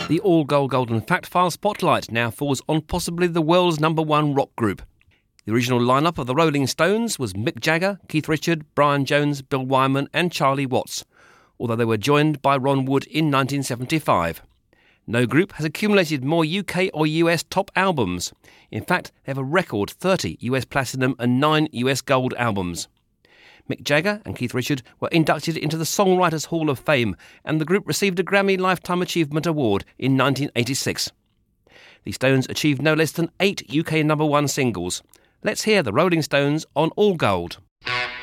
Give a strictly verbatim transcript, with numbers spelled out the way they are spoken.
The All Gold Golden Fact File spotlight now falls on possibly the world's number one rock group. The original lineup of the Rolling Stones was Mick Jagger, Keith Richards, Brian Jones, Bill Wyman and Charlie Watts, although they were joined by Ron Wood in nineteen seventy-five. No group has accumulated more U K or U S top albums. In fact, they have a record thirty U S platinum and nine U S gold albums. Mick Jagger and Keith Richards were inducted into the Songwriters Hall of Fame, and the group received a Grammy Lifetime Achievement Award in nineteen eighty-six. The Stones achieved no less than eight U K number one singles. Let's hear the Rolling Stones on All Gold.